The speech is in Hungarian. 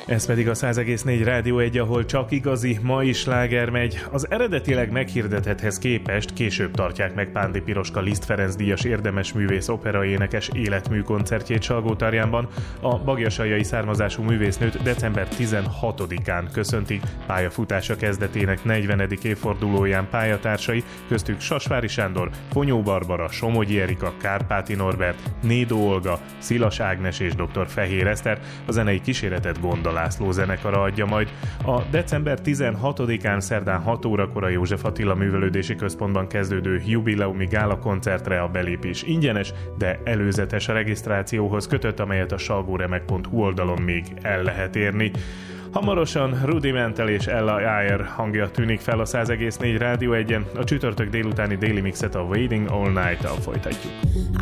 Ez pedig a 100,4 Rádió 1, ahol csak igazi mai sláger megy. Az eredetileg meghirdetethez képest később tartják meg Pándi Piroska Liszt Ferenc díjas érdemes művész operaénekes életmű koncertjét Salgótarjánban. A baglyasajai származású művésznőt december 16-án köszöntik pályafutása kezdetének 40. évfordulóján pályatársai, köztük Sasvári Sándor, Fonyó Barbara, Somogyi Erika, Kárpáti Norbert, Nédó Olga, Szilas Ágnes és dr. Fehér Eszter. A zenei kíséretet Gonda László zenekara adja majd. A december 16-án szerdán 6 órakor a József Attila Művelődési Központban kezdődő jubileumi gála koncertre a belépés ingyenes, de előzetes a regisztrációhoz kötött, amelyet a salgóremek.hu oldalon még el lehet érni. Hamarosan Rudimental és Ella Eyre hangja tűnik fel a 100,4 Rádió 1-en. A csütörtök délutáni Daily Mixet a Waiting All Night-tal folytatjuk.